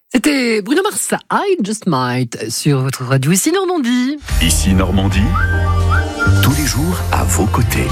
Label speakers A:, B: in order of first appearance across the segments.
A: C'était Bruno Mars, I Just Might, sur votre radio Ici Normandie.
B: Ici Normandie, tous les jours à vos côtés.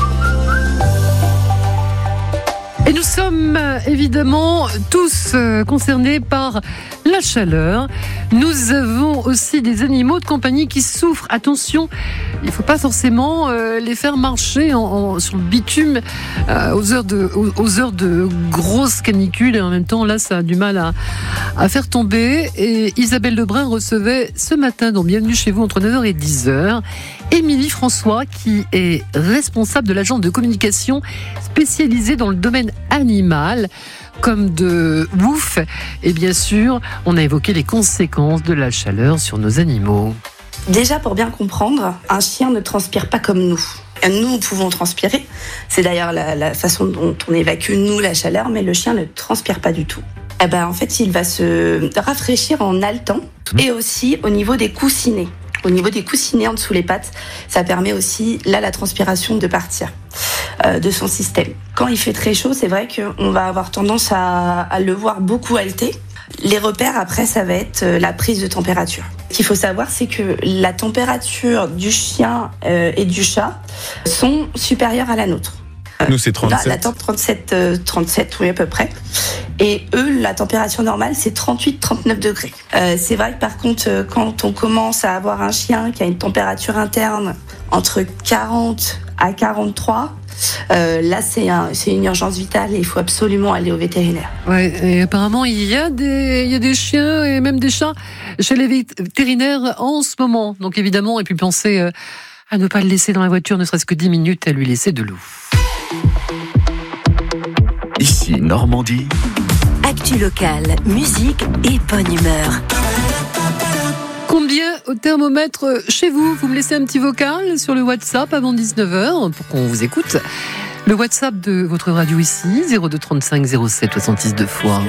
A: Et nous sommes évidemment tous concernés par la chaleur. Nous avons aussi des animaux de compagnie qui souffrent. Attention, il ne faut pas forcément les faire marcher sur le bitume aux heures de grosses canicules. Et en même temps, là, ça a du mal à faire tomber. Et Isabelle Lebrun recevait ce matin, donc bienvenue chez vous, entre 9h et 10h, Émilie François, qui est responsable de l'agence de communication spécialisée dans le domaine animal, comme de Wouf. Et bien sûr, on a évoqué les conséquences de la chaleur sur nos animaux.
C: Déjà, pour bien comprendre, un chien ne transpire pas comme nous. Nous pouvons transpirer. C'est d'ailleurs la façon dont on évacue, nous, la chaleur, mais le chien ne transpire pas du tout. En fait, il va se rafraîchir en haletant et aussi au niveau des coussinets. Au niveau des coussinets en dessous les pattes, ça permet aussi, là, la transpiration de partir de son système. Quand il fait très chaud, c'est vrai qu'on va avoir tendance à le voir beaucoup halter. Les repères, après, ça va être la prise de température. Ce qu'il faut savoir, c'est que la température du chien et du chat sont supérieures à la nôtre.
D: Nous, c'est 37.
C: La 37, oui, à peu près. Et eux, la température normale, c'est 38-39 degrés. C'est vrai que par contre, quand on commence à avoir un chien qui a une température interne entre 40 à 43, là, c'est une urgence vitale et il faut absolument aller au vétérinaire.
A: Ouais, et apparemment, il y a des chiens et même des chats chez les vétérinaires en ce moment. Donc évidemment, et puis penser à ne pas le laisser dans la voiture, ne serait-ce que 10 minutes, à lui laisser de l'eau.
B: Ici Normandie.
E: Actu locale, musique et bonne humeur.
A: Combien au thermomètre chez vous? Vous me laissez un petit vocal sur le WhatsApp avant 19h pour qu'on vous écoute. Le WhatsApp de votre radio ici, 02 35 07 66 2 fois.